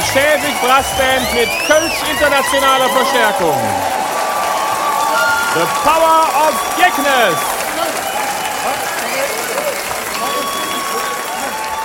Schäfig Brassband mit Kölsch internationaler Verstärkung. The Power of Geknes.